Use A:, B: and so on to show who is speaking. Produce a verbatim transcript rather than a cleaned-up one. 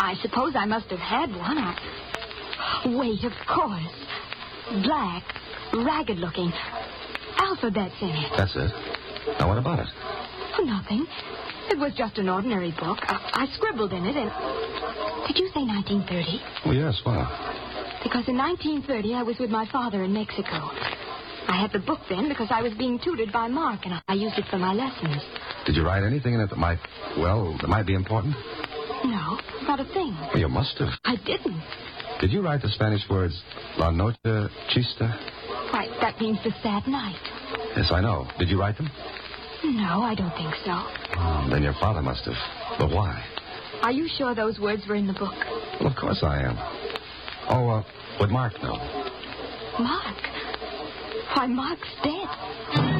A: I suppose I must have had one. I... Wait, of course. Black, ragged-looking. Alphabets in it.
B: That's it. Now, what about it?
A: Oh, nothing. It was just an ordinary book. I, I scribbled in it and... Did you say nineteen thirty?
B: Oh, yes, well.
A: Because in nineteen thirty, I was with my father in Mexico. I had the book then because I was being tutored by Mark, and I used it for my lessons.
B: Did you write anything in it that might, well, that might be important?
A: No, not a thing.
B: Well, you must have.
A: I didn't.
B: Did you write the Spanish words, La Noche Chista?
A: Why, that means the sad night.
B: Yes, I know. Did you write them?
A: No, I don't think so.
B: Oh, then your father must have. But why?
A: Are you sure those words were in the book?
B: Well, of course I am. Oh, uh, would Mark know?
A: Mark? Why, Mark's dead.